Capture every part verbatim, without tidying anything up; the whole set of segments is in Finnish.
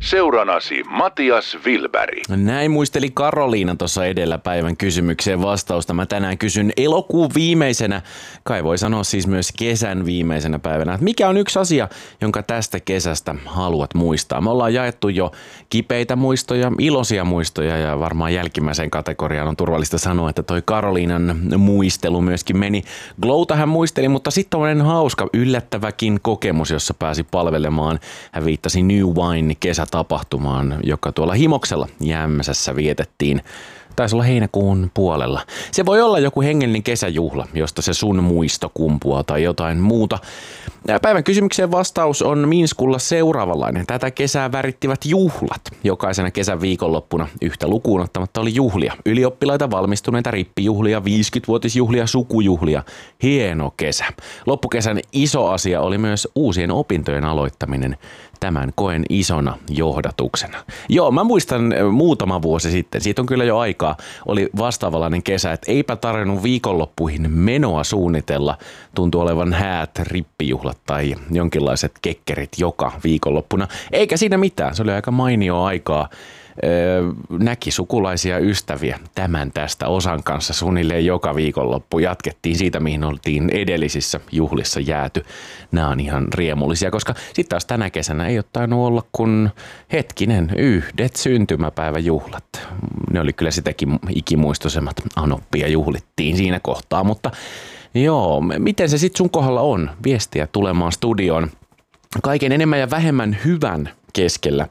Seuranasi Matias Wilberg. Näin muisteli Karoliina tuossa edellä päivän kysymykseen vastausta. Mä tänään kysyn elokuun viimeisenä, kai voi sanoa siis myös kesän viimeisenä päivänä, että mikä on yksi asia, jonka tästä kesästä haluat muistaa. Me ollaan jaettu jo kipeitä muistoja, iloisia muistoja ja varmaan jälkimmäiseen kategoriaan on turvallista sanoa, että toi Karoliinan muistelu myöskin meni. Glowta hän muisteli, mutta sitten on hauska, yllättäväkin kokemus, jossa pääsi palvelemaan. Hän viittasi New Wine kesätapahtumaan, joka tuolla Himoksella Jämsässä vietettiin. Taisi olla heinäkuun puolella. Se voi olla joku hengellinen kesäjuhla, josta se sun muisto kumpuaa tai jotain muuta. Päivän kysymykseen vastaus on Minskulla seuraavanlainen. Tätä kesää värittivät juhlat. Jokaisena kesän viikonloppuna yhtä lukuun ottamatta oli juhlia. Ylioppilaita, valmistuneita, rippijuhlia, viisikymmenvuotisjuhlia, sukujuhlia. Hieno kesä. Loppukesän iso asia oli myös uusien opintojen aloittaminen. Tämän koen isona johdatuksena. Joo, mä muistan muutama vuosi sitten, siitä on kyllä jo aikaa, oli vastaavallainen kesä, että eipä tarvinnut viikonloppuihin menoa suunnitella. Tuntui olevan häät, rippijuhlat tai jonkinlaiset kekkerit joka viikonloppuna. Eikä siinä mitään, se oli aika mainio aikaa. Näki sukulaisia ystäviä tämän tästä osan kanssa suunnilleen joka viikonloppu. Jatkettiin siitä, mihin oltiin edellisissä juhlissa jääty. Nämä on ihan riemullisia, koska sitten taas tänä kesänä ei ole tainnut olla kuin hetkinen yhdet syntymäpäiväjuhlat. Ne oli kyllä sitäkin ikimuistoisemmat. Anoppia juhlittiin siinä kohtaa, mutta joo, miten se sitten sun kohdalla on? Viestiä tulemaan studioon kaiken enemmän ja vähemmän hyvän keskellä.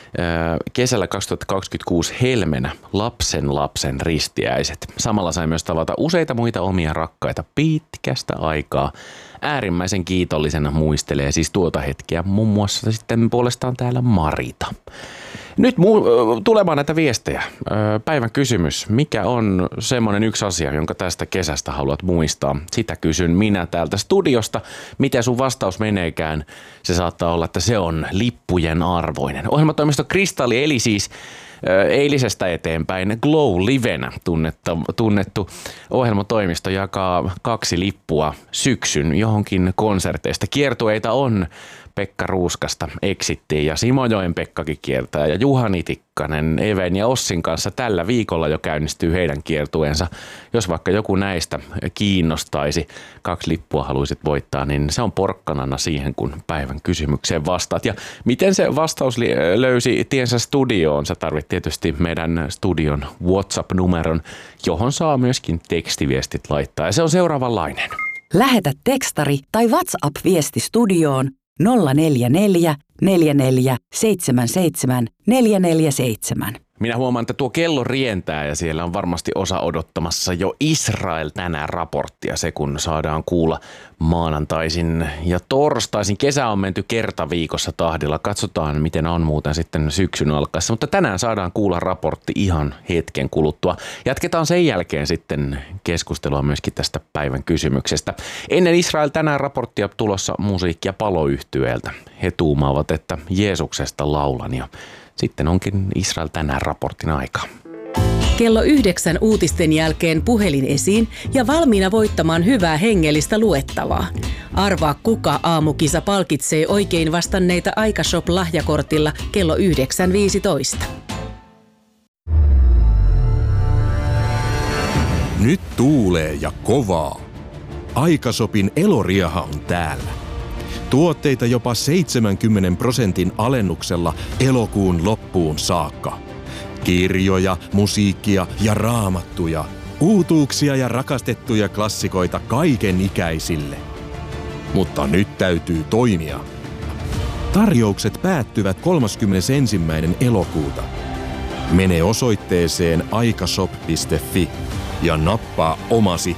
Kesällä kaksituhattakaksikymmentäkuusi helmenä lapsen lapsen ristiäiset. Samalla sai myös tavata useita muita omia rakkaita pitkästä aikaa. Äärimmäisen kiitollisena muistelee siis tuota hetkeä muun muassa sitten puolestaan täällä Marita. Nyt mu- tulemaan näitä viestejä. Päivän kysymys. Mikä on semmoinen yksi asia, jonka tästä kesästä haluat muistaa? Sitä kysyn minä täältä studiosta. Miten sun vastaus meneekään? Se saattaa olla, että se on lippujen arvoinen. Ohjelmatoimisto Kristalli eli siis eilisestä eteenpäin Glow Livenä tunnettu, tunnettu ohjelmatoimisto jakaa kaksi lippua syksyn johonkin konserteista. Kiertueita on Pekka Ruuskasta eksittiin ja Simojoen Pekkakin kiertää ja Juhani Tikkanen, Even ja Ossin kanssa tällä viikolla jo käynnistyy heidän kiertueensa. Jos vaikka joku näistä kiinnostaisi, kaksi lippua haluaisit voittaa, niin se on porkkanana siihen, kun päivän kysymykseen vastaat. Ja miten se vastaus löysi tiensä studioon? Sä tarvit tietysti meidän studion WhatsApp-numeron, johon saa myöskin tekstiviestit laittaa ja se on seuraavanlainen. Lähetä tekstari tai WhatsApp-viesti studioon nolla neljä neljä neljä neljä seitsemän seitsemän neljä neljä seitsemän. Minä huomaan, että tuo kello rientää ja siellä on varmasti osa odottamassa jo Israel tänään raporttia. Se kun saadaan kuulla maanantaisin ja torstaisin. Kesä on menty kerta viikossa tahdilla. Katsotaan, miten on muuten sitten syksyn alkaessa. Mutta tänään saadaan kuulla raportti ihan hetken kuluttua. Jatketaan sen jälkeen sitten keskustelua myöskin tästä päivän kysymyksestä. Ennen Israel tänään raporttia tulossa musiikkia paloyhtyeeltä. He tuumaavat, että Jeesuksesta laulan ja sitten onkin Israel tänään raportin aika. Kello yhdeksän uutisten jälkeen puhelin esiin ja valmiina voittamaan hyvää hengellistä luettavaa. Arvaa kuka aamukisa palkitsee oikein vastanneita Aikashop-lahjakortilla kello yhdeksän viisitoista. Nyt tuulee ja kovaa. Aikashopin eloriaha on täällä. Tuotteita jopa seitsemänkymmenen prosentin alennuksella elokuun loppuun saakka. Kirjoja, musiikkia ja raamattuja, uutuuksia ja rakastettuja klassikoita kaiken ikäisille. Mutta nyt täytyy toimia. Tarjoukset päättyvät kolmaskymmenesensimmäinen elokuuta. Mene osoitteeseen aikashop piste fi ja nappaa omasi.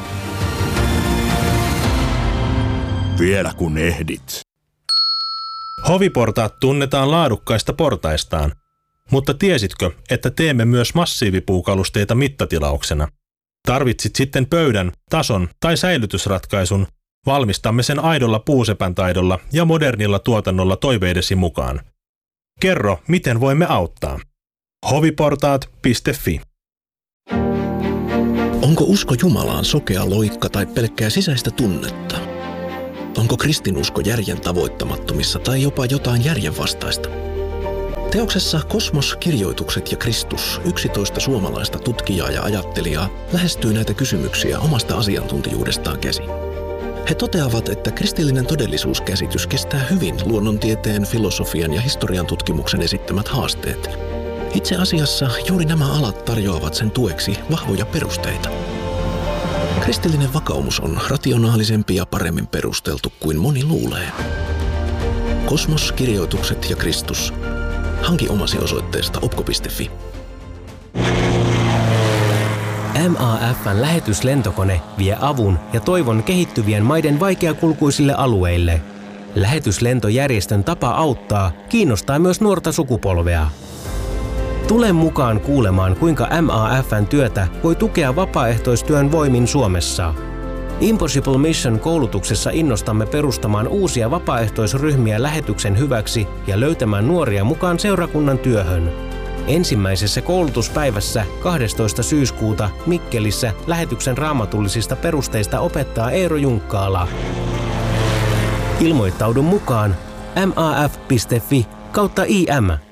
Vielä kun ehdit. Hoviportaat tunnetaan laadukkaista portaistaan, mutta tiesitkö, että teemme myös massiivipuukalusteita mittatilauksena? Tarvitsit sitten pöydän, tason tai säilytysratkaisun, valmistamme sen aidolla puusepän taidolla ja modernilla tuotannolla toiveidesi mukaan. Kerro, miten voimme auttaa. hoviportaat piste fi. Onko usko Jumalaan sokea loikka tai pelkkää sisäistä tunnetta? Onko kristinusko järjen tavoittamattomissa tai jopa jotain järjenvastaista? Teoksessa Kosmos, kirjoitukset ja Kristus yksitoista suomalaista tutkijaa ja ajattelijaa lähestyy näitä kysymyksiä omasta asiantuntijuudestaan käsin. He toteavat, että kristillinen todellisuuskäsitys kestää hyvin luonnontieteen, filosofian ja historian tutkimuksen esittämät haasteet. Itse asiassa juuri nämä alat tarjoavat sen tueksi vahvoja perusteita. Kristillinen vakaumus on rationaalisempi ja paremmin perusteltu kuin moni luulee. Kosmos, kirjoitukset ja Kristus. Hanki omasi osoitteesta opco piste fi. M A F:n lähetyslentokone vie avun ja toivon kehittyvien maiden vaikeakulkuisille alueille. Lähetyslentojärjestön tapa auttaa kiinnostaa myös nuorta sukupolvea. Tule mukaan kuulemaan, kuinka M A F:n työtä voi tukea vapaaehtoistyön voimin Suomessa. Impossible Mission-koulutuksessa innostamme perustamaan uusia vapaaehtoisryhmiä lähetyksen hyväksi ja löytämään nuoria mukaan seurakunnan työhön. Ensimmäisessä koulutuspäivässä kahdestoista syyskuuta Mikkelissä lähetyksen raamatullisista perusteista opettaa Eero Junkkaala. Ilmoittaudu mukaan m a f piste f i kautta i m.